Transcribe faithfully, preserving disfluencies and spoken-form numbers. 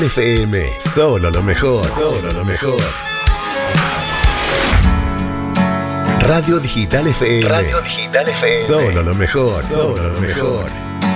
F M, solo lo mejor, solo lo mejor. Radio Digital F M, Radio Digital F M, solo lo mejor, solo lo mejor.